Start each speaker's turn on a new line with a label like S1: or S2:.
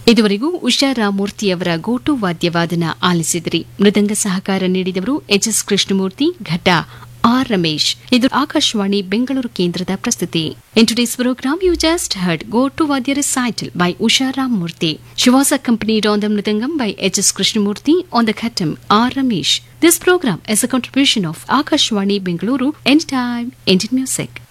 S1: ಇದುವರೆಗೂ ಉಷಾ ರಾಮಮೂರ್ತಿಯವರ ಗೋಟು ವಾದ್ಯವಾದನ ಆಲಿಸಿದಿರಿ. ಮೃದಂಗ ಸಹಕಾರ ನೀಡಿದವರು ಎಚ್ಎಸ್ ಕೃಷ್ಣಮೂರ್ತಿ, ಘಟ ಆರ್ ರಮೇಶ್. ಇದು ಆಕಾಶವಾಣಿ ಬೆಂಗಳೂರು ಕೇಂದ್ರದ ಪ್ರಸ್ತುತಿ. In today's program, you just heard Go to Vadya recital by Usha Ramamurthy. She was accompanied on the Mridangam by H.S. Krishnamurthy, on the Khatam R. Ramesh. This program is a contribution of Akashwani Bengaluru, Anytime Indian Music.